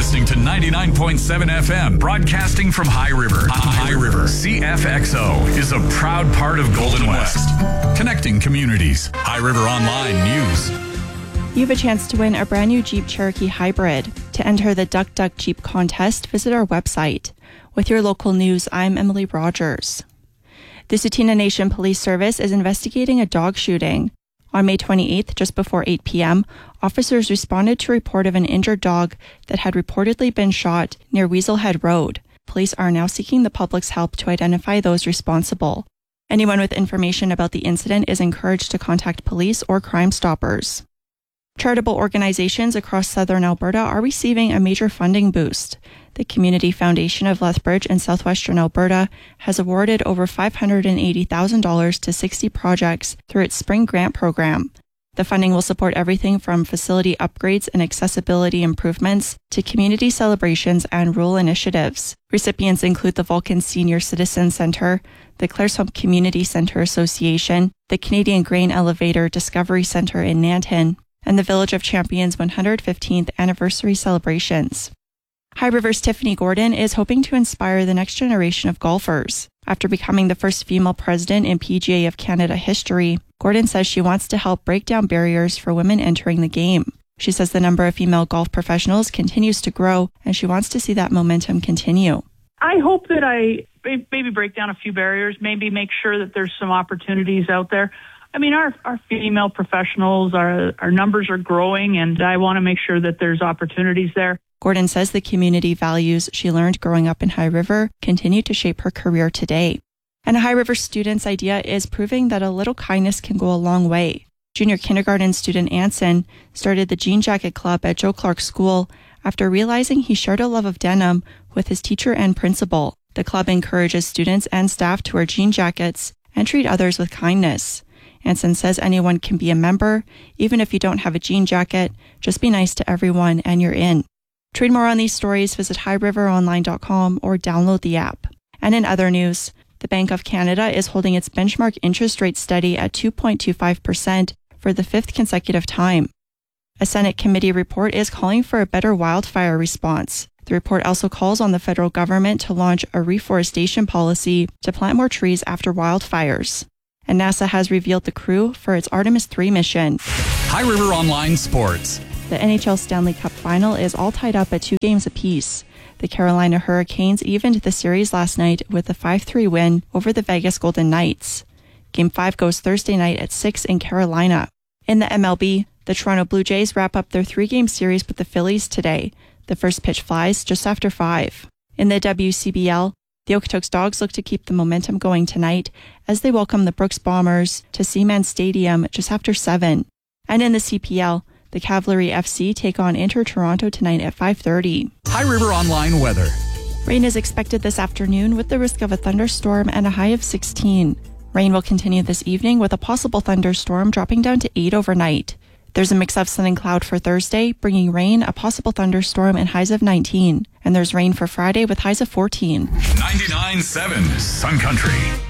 listening to 99.7 FM, broadcasting from High River. High River CFXO is a proud part of Golden West, connecting communities. High River Online News. You have a chance to win a brand new Jeep Cherokee Hybrid. To enter the Duck Duck Jeep contest, visit our website. With your local news, I'm Emily Rogers. The Tsuut'ina Nation Police Service is investigating a dog shooting. On May 28th, just before 8 p.m., officers responded to a report of an injured dog that had reportedly been shot near Weaselhead Road. Police are now seeking the public's help to identify those responsible. Anyone with information about the incident is encouraged to contact police or Crime Stoppers. Charitable organizations across southern Alberta are receiving a major funding boost. The Community Foundation of Lethbridge in southwestern Alberta has awarded over $580,000 to 60 projects through its spring grant program. The funding will support everything from facility upgrades and accessibility improvements to community celebrations and rural initiatives. Recipients include the Vulcan Senior Citizen Centre, the Claresholm Community Centre Association, the Canadian Grain Elevator Discovery Centre in Nanton, and the Village of Champions 115th anniversary celebrations. High River's Tiffany Gordon is hoping to inspire the next generation of golfers. After becoming the first female president in PGA of Canada history, Gordon says she wants to help break down barriers for women entering the game. She says the number of female golf professionals continues to grow, and she wants to see that momentum continue. I hope that I maybe break down a few barriers, maybe make sure that there's some opportunities out there. I mean, our female professionals, our numbers are growing, and I want to make sure that there's opportunities there. Gordon says the community values she learned growing up in High River continue to shape her career today. And a High River student's idea is proving that a little kindness can go a long way. Junior kindergarten student Anson started the Jean Jacket Club at Joe Clark School after realizing he shared a love of denim with his teacher and principal. The club encourages students and staff to wear jean jackets and treat others with kindness. Anson says anyone can be a member, even if you don't have a jean jacket. Just be nice to everyone and you're in. To read more on these stories, visit highriveronline.com or download the app. And in other news, the Bank of Canada is holding its benchmark interest rate steady at 2.25% for the fifth consecutive time. A Senate committee report is calling for a better wildfire response. The report also calls on the federal government to launch a reforestation policy to plant more trees after wildfires. And NASA has revealed the crew for its Artemis 3 mission. High River Online Sports. The NHL Stanley Cup final is all tied up at 2 games apiece. The Carolina Hurricanes evened the series last night with a 5-3 win over the Vegas Golden Knights. Game 5 goes Thursday night at 6 in Carolina. In the MLB, the Toronto Blue Jays wrap up their 3-game series with the Phillies today. The first pitch flies just after 5. In the WCBL, the Okotoks Dogs look to keep the momentum going tonight as they welcome the Brooks Bombers to Seaman Stadium just after 7. And in the CPL, the Cavalry FC take on Inter Toronto tonight at 5:30. High River Online weather. Rain is expected this afternoon with the risk of a thunderstorm and a high of 16. Rain will continue this evening with a possible thunderstorm dropping down to 8 overnight. There's a mix of sun and cloud for Thursday, bringing rain, a possible thunderstorm, and highs of 19. And there's rain for Friday with highs of 14. 99.7 Sun Country.